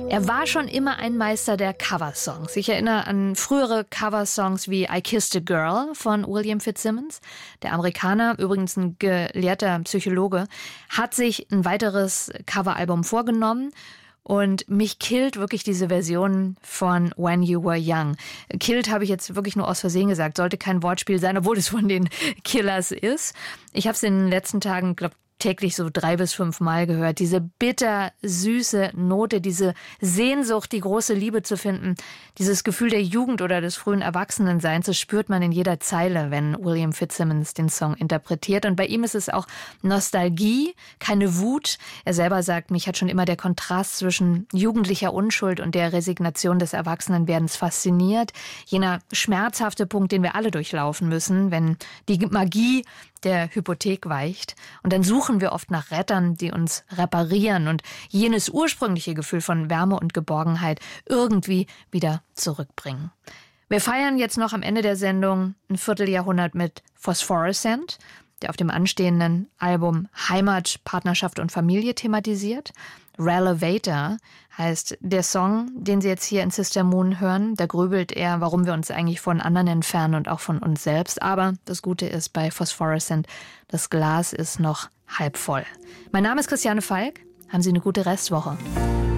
Er war schon immer ein Meister der Coversongs. Ich erinnere an frühere Coversongs wie I Kissed a Girl von William Fitzsimmons. Der Amerikaner, übrigens ein gelehrter Psychologe, hat sich ein weiteres Coveralbum vorgenommen. Und mich killt wirklich diese Version von When You Were Young. Killt habe ich jetzt wirklich nur aus Versehen gesagt. Sollte kein Wortspiel sein, obwohl es von den Killers ist. Ich habe es in den letzten Tagen, täglich so 3 bis 5 Mal gehört. Diese bitter-süße Note, diese Sehnsucht, die große Liebe zu finden, dieses Gefühl der Jugend oder des frühen Erwachsenenseins, das spürt man in jeder Zeile, wenn William Fitzsimmons den Song interpretiert. Und bei ihm ist es auch Nostalgie, keine Wut. Er selber sagt, mich hat schon immer der Kontrast zwischen jugendlicher Unschuld und der Resignation des Erwachsenenwerdens fasziniert. Jener schmerzhafte Punkt, den wir alle durchlaufen müssen, wenn die Magie der Hypothek weicht. Und dann suchen wir oft nach Rettern, die uns reparieren und jenes ursprüngliche Gefühl von Wärme und Geborgenheit irgendwie wieder zurückbringen. Wir feiern jetzt noch am Ende der Sendung ein Vierteljahrhundert mit Phosphorescent, der auf dem anstehenden Album Heimat, Partnerschaft und Familie thematisiert. Relevator heißt der Song, den Sie jetzt hier in Sister Moon hören. Da grübelt er, warum wir uns eigentlich von anderen entfernen und auch von uns selbst. Aber das Gute ist bei Phosphorescent, das Glas ist noch halb voll. Mein Name ist Christiane Falk. Haben Sie eine gute Restwoche.